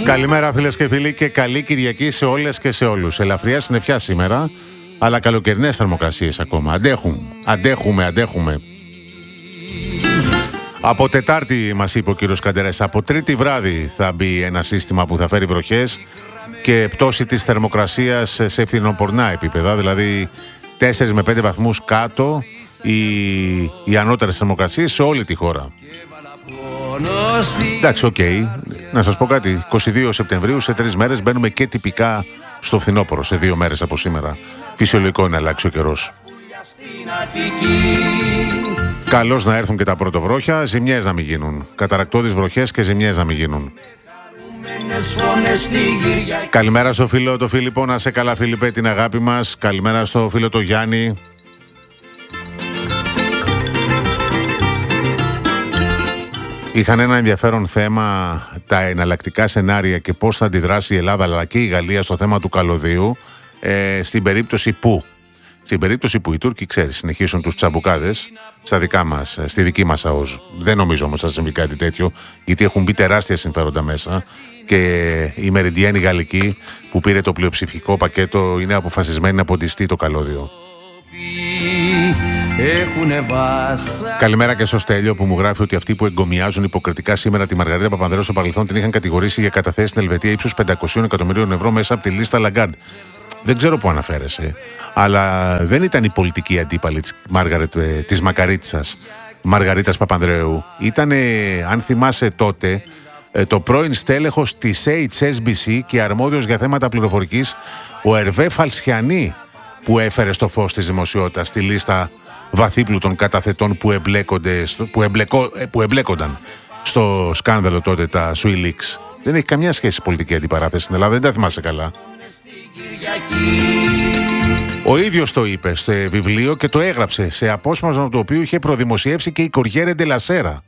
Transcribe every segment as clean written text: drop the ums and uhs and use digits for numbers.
Καλημέρα φίλες και φίλοι και καλή Κυριακή σε όλες και σε όλους. Ελαφριά συννεφιά σήμερα, αλλά καλοκαιρινές θερμοκρασίες ακόμα. Αντέχουμε. Από Τετάρτη μας είπε ο κύριος Καντερές, από Τρίτη βράδυ θα μπει ένα σύστημα που θα φέρει βροχές και πτώση της θερμοκρασίας σε φθινοπορνά επίπεδα, δηλαδή 4 με 5 βαθμούς κάτω οι ανώτερες θερμοκρασίες σε όλη τη χώρα. Εντάξει, οκ. Να σας πω κάτι. 22 Σεπτεμβρίου, σε 3 μέρες μπαίνουμε και τυπικά στο φθινόπωρο, σε 2 μέρες από σήμερα. Φυσιολογικό είναι να αλλάξει ο καιρός. Καλώς να έρθουν και τα πρωτοβρόχια, ζημιές να μην γίνουν. Καταρακτώδεις βροχές και ζημιές να μην γίνουν. Καλημέρα στο φίλο το Φίλιππο, να σε καλά Φίλιππε, την αγάπη μας. Καλημέρα στο φίλο το Γιάννη. Είχαν ένα ενδιαφέρον θέμα τα εναλλακτικά σενάρια και πώς θα αντιδράσει η Ελλάδα αλλά και η Γαλλία στο θέμα του καλωδίου στην περίπτωση που οι Τούρκοι, ξέρεις, συνεχίσουν τους τσαμπουκάδες στη δική μας ΑΟΣ. Δεν νομίζω όμως θα συμβεί κάτι τέτοιο, γιατί έχουν μπει τεράστια συμφέροντα μέσα και η Μεριντιένη Γαλλική που πήρε το πλειοψηφικό πακέτο είναι αποφασισμένη να ποντιστεί το καλώδιο. Καλημέρα και στο Στέλιο που μου γράφει ότι αυτοί που εγκομιάζουν υποκριτικά σήμερα τη Μαργαρίτα Παπανδρέου στο παρελθόν την είχαν κατηγορήσει για καταθέσεις στην Ελβετία ύψους 500 εκατομμυρίων ευρώ μέσα από τη λίστα Λαγκάρντ. Δεν ξέρω που αναφέρεσαι, αλλά δεν ήταν η πολιτική αντίπαλη της Μακαρίτσας Μαργαρίτας Παπανδρέου. Ήταν, αν θυμάσαι τότε, το πρώην στέλεχος της HSBC και αρμόδιος για θέματα πληροφορικής, ο Ερβέ Φαλσιανή, που έφερε στο φως της δημοσιότητας τη λίστα βαθύπλουτων καταθετών που εμπλέκονταν στο σκάνδαλο τότε τα SwissLeaks. Δεν έχει καμιά σχέση πολιτική αντιπαράθεση στην Ελλάδα, δεν τα θυμάσαι καλά. Ο ίδιος το είπε στο βιβλίο και το έγραψε σε απόσπασμα το οποίο είχε προδημοσιεύσει και η Κοριέρε ντελα Σέρα.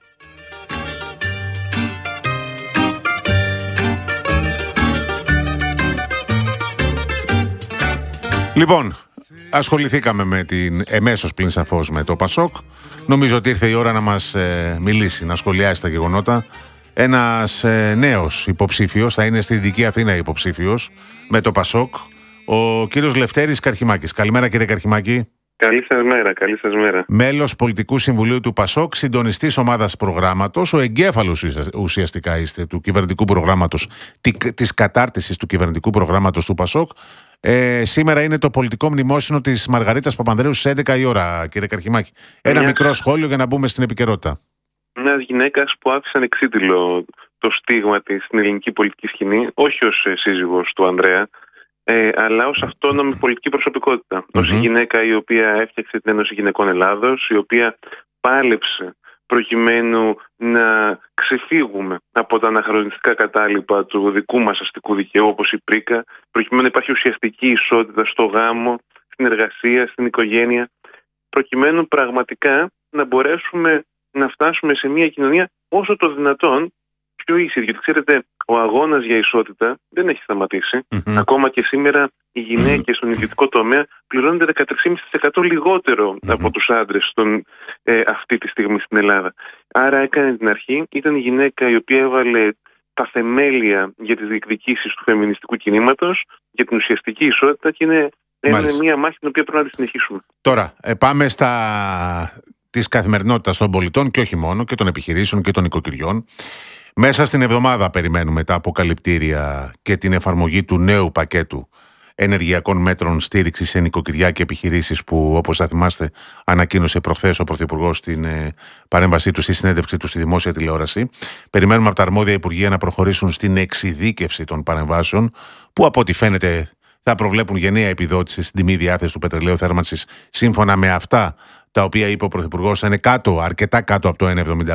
Λοιπόν, ασχοληθήκαμε με την εμέσως πλην σαφώς με το Πασόκ. Νομίζω ότι ήρθε η ώρα να μας μιλήσει, να σχολιάσει τα γεγονότα. Ένας νέος υποψήφιος, θα είναι στη Δυτική Αθήνα υποψήφιος με το Πασόκ, ο κύριος Λευτέρης Καρχιμάκης. Καλημέρα κύριε Καρχιμάκη. Καλή σας μέρα. Μέλος Πολιτικού Συμβουλίου του Πασόκ, συντονιστής ομάδας προγράμματος, ο εγκέφαλος ουσιαστικά είστε του κυβερνητικού προγράμματος, της κατάρτισης του κυβερνητικού προγράμματος του Πασόκ. Σήμερα είναι το πολιτικό μνημόσυνο της Μαργαρίτας Παπανδρέου στις 11 η ώρα, κύριε Καρχιμάκη. Ένα μικρό σχόλιο για να μπούμε στην επικαιρότητα. Μιας γυναίκας που άφησε ανεξίτηλο το στίγμα της στην ελληνική πολιτική σκηνή, όχι ως σύζυγος του Ανδρέα, αλλά ως αυτόνομη πολιτική προσωπικότητα. Ως η γυναίκα η οποία έφτιαξε την Ένωση Γυναικών Ελλάδος, η οποία πάλεψε προκειμένου να ξεφύγουμε από τα αναχρονιστικά κατάλοιπα του δικού μας αστικού δικαίου, όπως η πρίκα, προκειμένου να υπάρχει ουσιαστική ισότητα στο γάμο, στην εργασία, στην οικογένεια, προκειμένου πραγματικά να μπορέσουμε να φτάσουμε σε μια κοινωνία όσο το δυνατόν πιο ίση. Γιατί ξέρετε, ο αγώνας για ισότητα δεν έχει σταματήσει. Ακόμα και σήμερα οι γυναίκες στον ιδιωτικό τομέα πληρώνονται 13,5% λιγότερο από τους άντρες αυτή τη στιγμή στην Ελλάδα. Άρα έκανε την αρχή, ήταν η γυναίκα η οποία έβαλε τα θεμέλια για τις διεκδικήσεις του φεμινιστικού κινήματος, για την ουσιαστική ισότητα και είναι μια μάχη την οποία πρέπει να τη συνεχίσουμε. Τώρα, πάμε της καθημερινότητας των πολιτών και όχι μόνο, και των επιχειρήσεων και των οικοκυριών. Μέσα στην εβδομάδα περιμένουμε τα αποκαλυπτήρια και την εφαρμογή του νέου πακέτου ενεργειακών μέτρων στήριξης σε νοικοκυριά και επιχειρήσεις που, όπως θα θυμάστε, ανακοίνωσε προχθές ο Πρωθυπουργός στην παρέμβασή του, στη συνέντευξη του στη δημόσια τηλεόραση. Περιμένουμε από τα αρμόδια υπουργεία να προχωρήσουν στην εξειδίκευση των παρεμβάσεων, που από ό,τι φαίνεται θα προβλέπουν γενναία επιδότηση στην τιμή διάθεση του πετρελαίου θέρμανσης, σύμφωνα με αυτά τα οποία είπε ο Πρωθυπουργός, θα είναι αρκετά κάτω από τα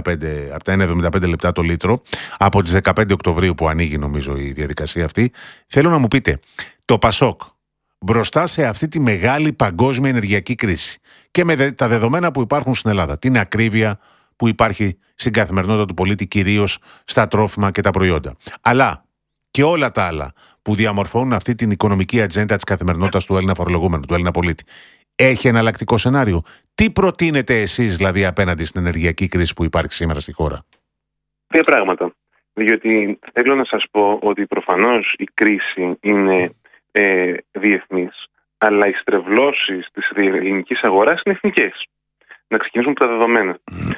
1,75 λεπτά το λίτρο, από τις 15 Οκτωβρίου που ανοίγει νομίζω η διαδικασία αυτή. Θέλω να μου πείτε, το Πασόκ μπροστά σε αυτή τη μεγάλη παγκόσμια ενεργειακή κρίση και με τα δεδομένα που υπάρχουν στην Ελλάδα, την ακρίβεια που υπάρχει στην καθημερινότητα του πολίτη, κυρίως στα τρόφιμα και τα προϊόντα, αλλά και όλα τα άλλα που διαμορφώνουν αυτή την οικονομική ατζέντα της καθημερινότητας του Έλληνα φορολογούμενου, του Έλληνα πολίτη, έχει εναλλακτικό σενάριο? Τι προτείνετε εσείς δηλαδή απέναντι στην ενεργειακή κρίση που υπάρχει σήμερα στη χώρα? Δύο πράγματα. Διότι θέλω να σας πω ότι προφανώς η κρίση είναι διεθνής, αλλά οι στρεβλώσεις της ελληνικής αγοράς είναι εθνικές. Να ξεκινήσουμε από τα δεδομένα.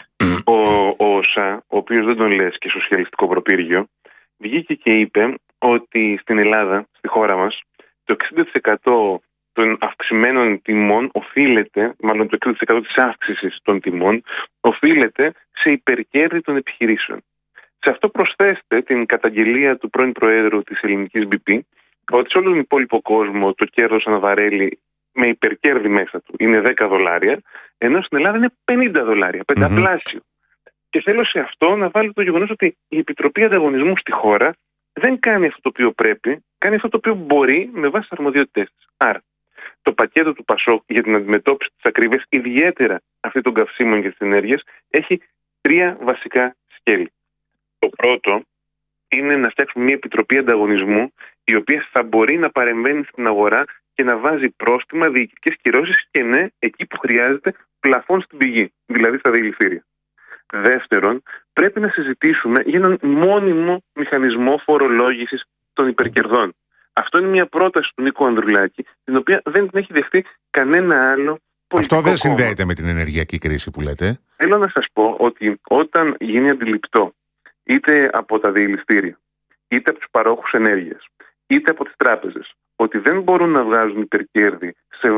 Ο ΩΣΑ, ο οποίος δεν τον λες και σοσιαλιστικό προπύργιο, βγήκε και είπε ότι στην Ελλάδα, στη χώρα μας, το 60% των αυξημένων τιμών οφείλεται, μάλλον το 60% της αύξησης των τιμών, οφείλεται σε υπερκέρδη των επιχειρήσεων. Σε αυτό προσθέστε την καταγγελία του πρώην Προέδρου της ελληνικής BP, ότι σε όλο τον υπόλοιπο κόσμο το κέρδος αναβαρέλει με υπερκέρδη μέσα του είναι $10, ενώ στην Ελλάδα είναι $50, πενταπλάσιο. Και θέλω σε αυτό να βάλω το γεγονός ότι η Επιτροπή Ανταγωνισμού στη χώρα δεν κάνει αυτό το οποίο πρέπει, κάνει αυτό το οποίο μπορεί με βάση τις αρμοδιότητές της. Άρα, το πακέτο του ΠΑΣΟΚ για την αντιμετώπιση της ακρίβειας, ιδιαίτερα αυτή των καυσίμων και της ενέργειας, έχει 3 βασικά σκέλη. Το πρώτο είναι να φτιάξουμε μια Επιτροπή Ανταγωνισμού, η οποία θα μπορεί να παρεμβαίνει στην αγορά και να βάζει πρόστιμα, διοικητικές κυρώσεις και ναι, εκεί που χρειάζεται, πλαφόν στην πηγή, δηλαδή στα δηληστήρια. Δεύτερον, πρέπει να συζητήσουμε για έναν μόνιμο μηχανισμό φορολόγησης των υπερκερδών. Αυτό είναι μια πρόταση του Νίκου Ανδρουλάκη, την οποία δεν την έχει δεχτεί κανένα άλλο πολιτικό Αυτό δεν κόμμα. συνδέεται με την ενεργειακή κρίση που λέτε. Θέλω να σας πω ότι όταν γίνει αντιληπτό, είτε από τα δηληστήρια, είτε από τους παρόχους ενέργειας, είτε από τις τράπεζες, ότι δεν μπορούν να βγάζουν υπερκέρδη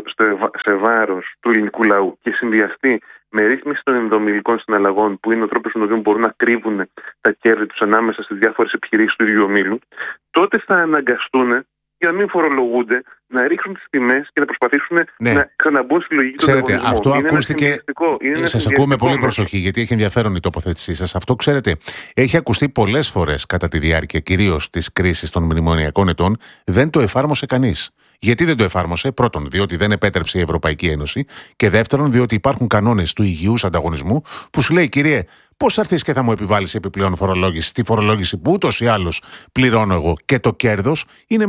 σε βάρος του ελληνικού λαού και συνδυαστεί με ρύθμιση των ενδομιλικών συναλλαγών, που είναι ο τρόπος στον οποίο μπορούν να κρύβουν τα κέρδη τους ανάμεσα στις διάφορες επιχειρήσεις του ίδιου ομίλου, τότε θα αναγκαστούν, για να μην φορολογούνται, να ρίξουν τις τιμές και να προσπαθήσουν να ξαναμπούν στη λογική του ανταγωνισμού. Ξέρετε, αυτό ακούστηκε. Σας ακούω με πολύ προσοχή, γιατί έχει ενδιαφέρον η τοποθέτησή σας. Αυτό, ξέρετε, έχει ακουστεί πολλές φορές κατά τη διάρκεια κυρίως της κρίσης των μνημονιακών ετών. Δεν το εφάρμοσε κανείς. Γιατί δεν το εφάρμοσε? Πρώτον, διότι δεν επέτρεψε η Ευρωπαϊκή Ένωση. Και δεύτερον, διότι υπάρχουν κανόνες του υγιούς ανταγωνισμού που σου λέει, κύριε, πώς θα έρθεις και θα μου επιβάλλεις επιπλέον φορολόγηση στη φορολόγηση που ούτως ή άλλως πληρώνω εγώ, και το κέρδος είναι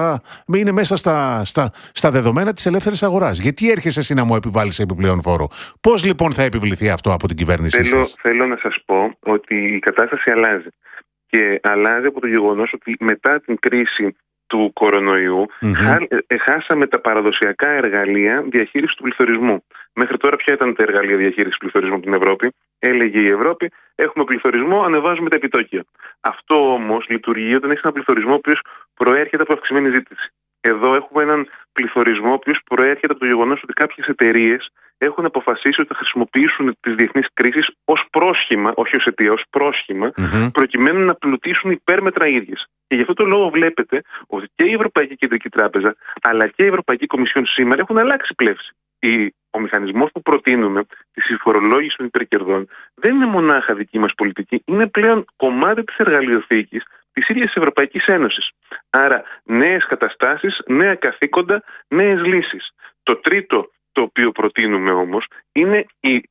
μέσα στα δεδομένα της ελεύθερης αγοράς. Γιατί έρχεσαι εσύ να μου επιβάλλεις επιπλέον φόρο? Πώς λοιπόν θα επιβληθεί αυτό από την κυβέρνησή σας? Θέλω να σας πω ότι η κατάσταση αλλάζει. Και αλλάζει από το γεγονός ότι μετά την κρίση του κορονοϊού χάσαμε τα παραδοσιακά εργαλεία διαχείρισης του πληθωρισμού. Μέχρι τώρα ποια ήταν τα εργαλεία διαχείρισης του πληθωρισμού από την Ευρώπη? Έλεγε η Ευρώπη, έχουμε πληθωρισμό, ανεβάζουμε τα επιτόκια. Αυτό όμως λειτουργεί όταν έχει έναν πληθωρισμό ο οποίος προέρχεται από αυξημένη ζήτηση. Εδώ έχουμε έναν πληθωρισμό ο οποίος προέρχεται από το γεγονός ότι κάποιες εταιρείες έχουν αποφασίσει ότι θα χρησιμοποιήσουν τις διεθνείς κρίσεις ως πρόσχημα, όχι ως αιτία, ως πρόσχημα, προκειμένου να πλουτίσουν υπέρμετρα ίδιες. Και γι' αυτό το λόγο βλέπετε ότι και η Ευρωπαϊκή Κεντρική Τράπεζα αλλά και η Ευρωπαϊκή Κομισιόν σήμερα έχουν αλλάξει πλεύση. Ο μηχανισμός που προτείνουμε, τη συμφορολόγηση των υπερκερδών, δεν είναι μονάχα δική μας πολιτική, είναι πλέον κομμάτι της εργαλειοθήκης της ίδιας της Ευρωπαϊκής Ένωσης. Άρα, νέες καταστάσεις, νέα καθήκοντα, νέες λύσεις. Το τρίτο το οποίο προτείνουμε όμως είναι η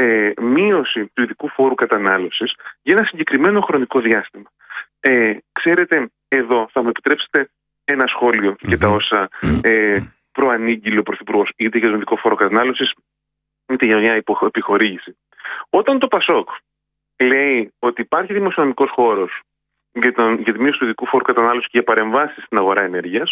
μείωση του ειδικού φόρου κατανάλωσης για ένα συγκεκριμένο χρονικό διάστημα. Ξέρετε, εδώ θα μου επιτρέψετε ένα σχόλιο για τα όσα προανήγγειλε ο Πρωθυπουργός, είτε για τον ειδικό φόρο κατανάλωσης, είτε για μια επιχορήγηση. Όταν το ΠΑΣΟΚ λέει ότι υπάρχει δημοσιονομικός χώρος για τη μείωση του ειδικού φόρου κατανάλωσης και για παρεμβάσεις στην αγορά ενέργειας,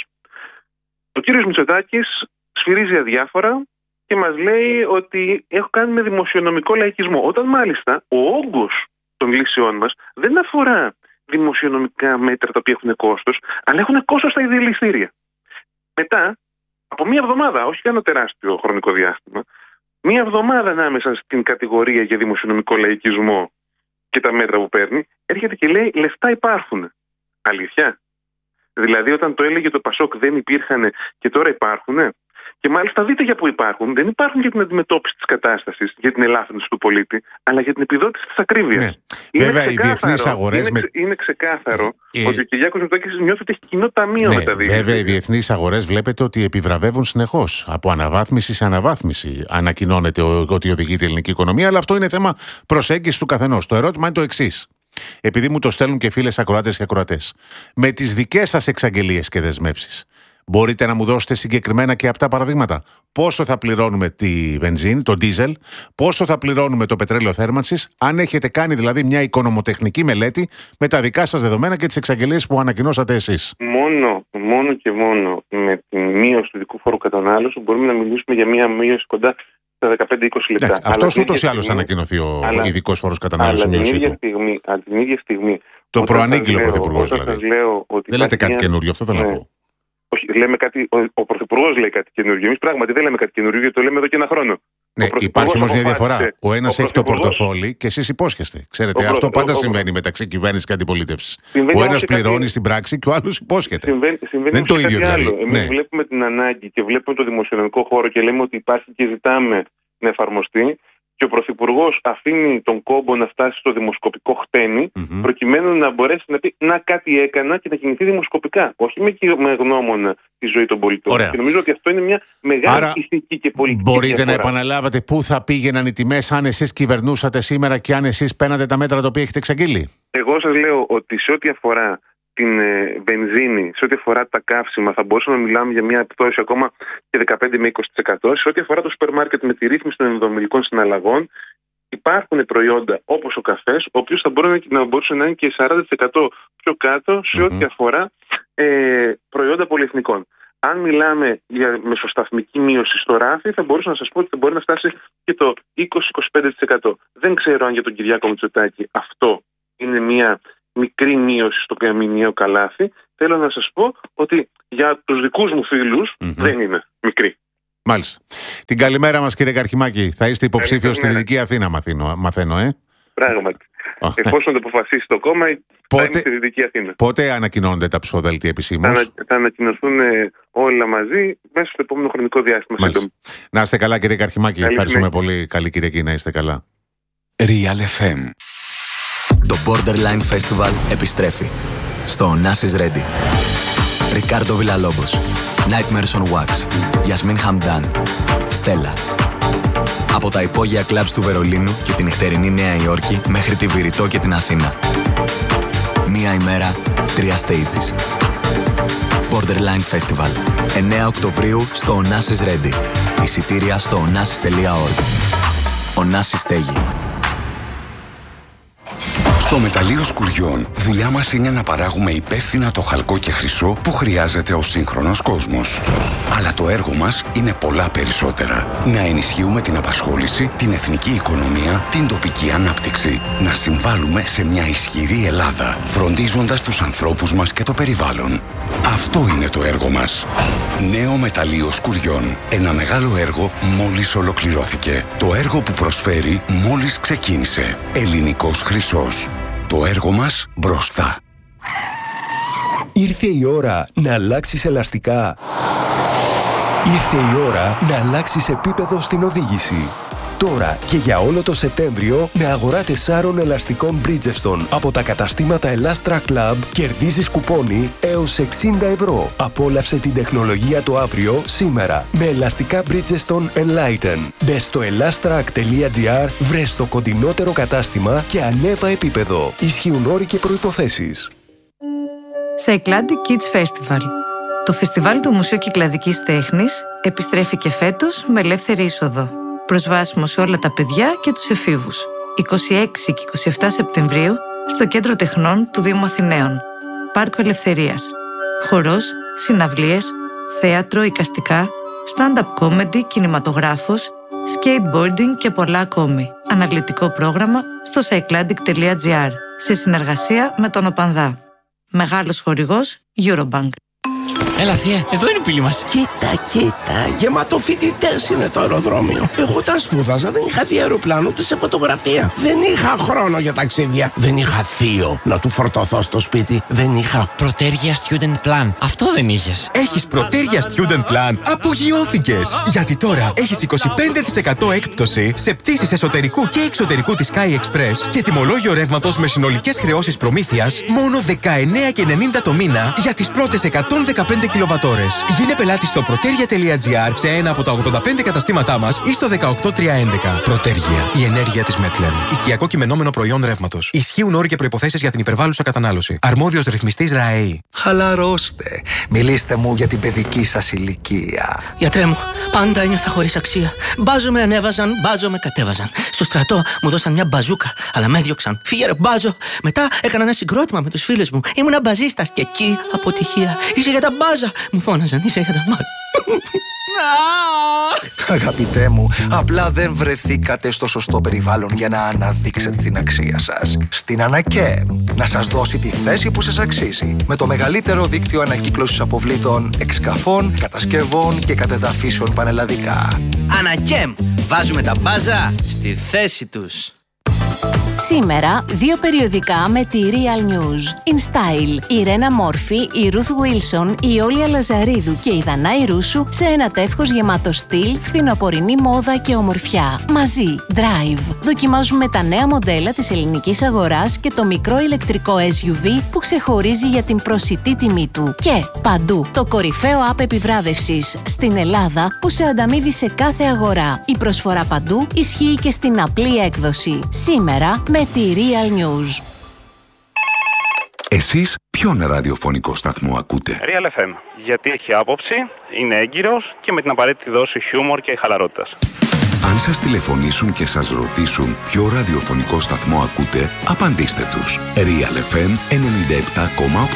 ο κύριος Μητσοτάκης σφυρίζει αδιάφορα και μας λέει ότι έχω κάνει με δημοσιονομικό λαϊκισμό. Όταν μάλιστα ο όγκος των λύσεών μας δεν αφορά δημοσιονομικά μέτρα τα οποία έχουν κόστος, αλλά έχουν κόστος στα δηληστήρια. Μετά, από μία εβδομάδα, όχι ένα τεράστιο χρονικό διάστημα, μία εβδομάδα ανάμεσα στην κατηγορία για δημοσιονομικό λαϊκισμό και τα μέτρα που παίρνει, έρχεται και λέει λεφτά υπάρχουν. Αλήθεια? Δηλαδή, όταν το έλεγε το ΠΑΣΟΚ δεν υπήρχαν και τώρα υπάρχουν. Και μάλιστα δείτε για πού υπάρχουν. Δεν υπάρχουν για την αντιμετώπιση της κατάστασης, για την ελάφρυνση του πολίτη, αλλά για την επιδότηση της ακρίβειας. Ναι. Βέβαια, οι διεθνείς αγορές. Είναι ξεκάθαρο ότι ο Κυριάκος Μητσοτάκης νιώθει ότι έχει κοινό ταμείο με τα δύο. Βέβαια, οι διεθνείς αγορές βλέπετε ότι επιβραβεύουν συνεχώς. Από αναβάθμιση σε αναβάθμιση ανακοινώνεται ότι οδηγείται η ελληνική οικονομία, αλλά αυτό είναι θέμα προσέγγισης του καθενός. Το ερώτημα είναι το εξής. Επειδή μου το στέλνουν και φίλες ακροάτες και ακροατές, με τις δικές σας εξαγγελίες και δεσμεύσεις, μπορείτε να μου δώσετε συγκεκριμένα και απτά παραδείγματα? πόσο θα πληρώνουμε τη βενζίνη, το ντίζελ, πόσο θα πληρώνουμε το πετρέλαιο θέρμανσης, αν έχετε κάνει δηλαδή μια οικονομοτεχνική μελέτη με τα δικά σας δεδομένα και τις εξαγγελίες που ανακοινώσατε εσείς. Μόνο και μόνο με τη μείωση του ειδικού φόρου κατανάλωσης μπορούμε να μιλήσουμε για μια μείωση κοντά στα 15-20 λεπτά. Αυτός ούτως ή άλλως ανακοινωθεί ο ειδικός φόρος κατανάλωσης. Αλλά την ίδια στιγμή. Το προανήγγειλε ο Πρωθυπουργός δηλαδή. Δεν λέτε κάτι καινούριο, αυτό θέλω να πω. Όχι, λέμε κάτι, ο Πρωθυπουργός λέει κάτι καινούριο. Εμείς πράγματι δεν λέμε κάτι καινούριο, γιατί το λέμε εδώ και ένα χρόνο. Ναι, υπάρχει όμως μια διαφορά. Ο ένας έχει το πορτοφόλι και εσείς υπόσχεστε. Ξέρετε, αυτό πάντα συμβαίνει μεταξύ κυβέρνησης και αντιπολίτευσης. Ο ένας πληρώνει στην πράξη και ο άλλος υπόσχεται. Συμβαίνει δεν είναι το ίδιο δηλαδή. Εμείς βλέπουμε την ανάγκη και βλέπουμε το δημοσιονομικό χώρο και λέμε ότι υπάρχει και ζητάμε να εφαρμοστεί. Και ο Πρωθυπουργός αφήνει τον κόμπο να φτάσει στο δημοσκοπικό χτένι, προκειμένου να μπορέσει να πει να κάτι έκανα και να κινηθεί δημοσκοπικά. Όχι με γνώμονα τη ζωή των πολιτών. Ωραία. Και νομίζω ότι αυτό είναι μια μεγάλη ηθική και πολιτική μπορείτε διαφορά. να επαναλάβετε πού θα πήγαιναν οι τιμές αν εσείς κυβερνούσατε σήμερα και αν εσείς παίρνατε τα μέτρα τα οποία έχετε εξαγγείλει? Εγώ σας λέω ότι σε ό,τι αφορά την βενζίνη, σε ό,τι αφορά τα καύσιμα, θα μπορούσαμε να μιλάμε για μια πτώση ακόμα και 15 με 20%. Σε ό,τι αφορά το σούπερ μάρκετ με τη ρύθμιση των ενδομιλικών συναλλαγών, υπάρχουν προϊόντα όπως ο καφές, ο οποίος θα μπορούσε να είναι και 40% πιο κάτω σε ό,τι αφορά προϊόντα πολυεθνικών. Αν μιλάμε για μεσοσταθμική μείωση στο ράφι, θα μπορούσα να σας πω ότι θα μπορεί να φτάσει και το 20-25%. Δεν ξέρω αν για τον Κυριάκο Μητσοτάκη αυτό είναι μια μικρή μείωση στο μηνιαίο καλάθι. Θέλω να σας πω ότι για τους δικούς μου φίλους δεν είναι μικρή. Μάλιστα. Την καλημέρα μας, κύριε Καρχιμάκη. Θα είστε υποψήφιος στη Δυτική Αθήνα, μαθαίνω, Πράγματι. Εφόσον το αποφασίσει το κόμμα, θα είμαι στη Δυτική Αθήνα. Πότε ανακοινώνονται τα ψηφοδέλτια επισήμως? Θα ανακοινωθούν όλα μαζί μέσα στο επόμενο χρονικό διάστημα. Να είστε καλά, κύριε Καρχιμάκη. Ευχαριστούμε πολύ. Καλή Κυριακή, να είστε καλά. Real FM. Το Borderline Festival επιστρέφει στο Nas is Ready. Ρικάρντο Βιλαλόμπος, Nightmares on Wax, Γιασμίν Χαμντάν, Στέλλα. Από τα υπόγεια κλαμπς του Βερολίνου και την νυχτερινή Νέα Υόρκη μέχρι τη Βηρητό και την Αθήνα. Μία ημέρα, 3 stages. Borderline Festival. 9 Οκτωβρίου στο Nas is Ready. Εισιτήρια στο onasis.org. Ο Νάσης στέγει. Στο μεταλλείο Σκουριών, δουλειά μας είναι να παράγουμε υπεύθυνα το χαλκό και χρυσό που χρειάζεται ο σύγχρονος κόσμος. Αλλά το έργο μας είναι πολλά περισσότερα. Να ενισχύουμε την απασχόληση, την εθνική οικονομία, την τοπική ανάπτυξη. Να συμβάλλουμε σε μια ισχυρή Ελλάδα, φροντίζοντας τους ανθρώπους μας και το περιβάλλον. Αυτό είναι το έργο μας. Νέο μεταλλείο Σκουριών. Ένα μεγάλο έργο μόλις ολοκληρώθηκε. Το έργο που προσφέρει μόλις ξεκίνησε. Ελληνικός χρυσός. Το έργο μας μπροστά. Ήρθε η ώρα να αλλάξεις ελαστικά. Ήρθε η ώρα να αλλάξεις επίπεδο στην οδήγηση. Τώρα και για όλο το Σεπτέμβριο με αγορά 4 ελαστικών Bridgestone από τα καταστήματα Elastra Club κερδίζεις κουπόνι έως 60 ευρώ. Απόλαυσε την τεχνολογία το αύριο σήμερα με ελαστικά Bridgestone Enlighten. Μπες στο elastrac.gr, βρες το κοντινότερο κατάστημα και ανέβα επίπεδο. Ισχύουν όροι και προϋποθέσεις. Cycladic Kids Festival. Το φεστιβάλ του Μουσείου Κυκλαδικής Τέχνης επιστρέφει και φέτος με ελεύθερη είσοδο. Προσβάσιμο σε όλα τα παιδιά και τους εφήβους. 26 και 27 Σεπτεμβρίου στο Κέντρο Τεχνών του Δήμου Αθηναίων. Πάρκο Ελευθερίας. Χορός, συναυλίες, θέατρο, εικαστικά, stand-up comedy, κινηματογράφος, skateboarding και πολλά ακόμη. Αναλυτικό πρόγραμμα στο cycladic.gr σε συνεργασία με τον Οπανδά. Μεγάλος χορηγός Eurobank. Έλα θεία, εδώ είναι η πύλη μας. Κοίτα, γεμάτο φοιτητές είναι το αεροδρόμιο. Εγώ τα σπούδαζα, δεν είχα δει αεροπλάνο ούτε σε φωτογραφία. Δεν είχα χρόνο για ταξίδια. Δεν είχα θείο να του φορτωθώ στο σπίτι. Δεν είχα Πρωτέργεια Student Plan. Αυτό δεν είχες. Έχεις Πρωτέργεια Student Plan. Απογειώθηκες. Γιατί τώρα έχεις 25% έκπτωση σε πτήσεις εσωτερικού και εξωτερικού της Sky Express και τιμολόγιο ρεύματος με συνολικές χρεώσεις προμήθειας μόνο 19,90 το μήνα για τις πρώτες 116 15 κιλοβατόρες. Γίνε πελάτη στο protergia.gr σε ένα από τα 85 καταστήματά μας ή στο 18311. Protergia, η ενέργεια της Μέτλεν. Οικιακό κειμενόμενο προϊόν ρεύματος. Ισχύουν όροι και προϋποθέσεις για την υπερβάλλουσα κατανάλωση. Αρμόδιος ρυθμιστής ΡΑΕΗ. Χαλαρώστε. Μιλήστε μου για την παιδική σας ηλικία. Γιατρέ μου, πάντα ένιωθα χωρίς αξία. Μπάζο με ανέβαζαν, μπάζο με κατέβαζαν. Στο στρατό μου δώσαν μια μπαζούκα, αλλά με έδιωξαν. Φύγε ρε μπάζο. Μετά έκανα ένα συγκρότημα με τους φίλους μου. Ήμουνα μπαζίστας και εκεί αποτυχία. Είσαι για τα μπάζα. Μου φώναζαν, είσαι για τα μπάζα. Αγαπητέ μου, απλά δεν βρεθήκατε στο σωστό περιβάλλον για να αναδείξετε την αξία σας. Στην Ανακέμ, να σας δώσει τη θέση που σας αξίζει. Με το μεγαλύτερο δίκτυο ανακύκλωσης αποβλήτων, εξκαφών, κατασκευών και κατεδαφίσεων πανελλαδικά. Ανακέμ, βάζουμε τα μπάζα στη θέση τους. Σήμερα, 2 περιοδικά με τη Real News. In Style, η Ρένα Μόρφη, η Ruth Wilson, η Όλια Λαζαρίδου και η Δανάη Ρούσου σε ένα τεύχος γεμάτο στυλ, φθινοπορεινή μόδα και ομορφιά. Μαζί, Drive. Δοκιμάζουμε τα νέα μοντέλα της ελληνικής αγοράς και το μικρό ηλεκτρικό SUV που ξεχωρίζει για την προσιτή τιμή του. Και παντού, το κορυφαίο app επιβράβευσης στην Ελλάδα που σε ανταμείβει σε κάθε αγορά. Η προσφορά παντού ισχύει και στην απλή έκδοση. Σήμερα, με τη Real News. Εσείς ποιον ραδιοφωνικό σταθμό ακούτε? Real FM. Γιατί έχει άποψη, είναι έγκυρος και με την απαραίτητη δόση χιούμορ και χαλαρότητας. Αν σας τηλεφωνήσουν και σας ρωτήσουν ποιο ραδιοφωνικό σταθμό ακούτε, απαντήστε τους. Real FM 97,8.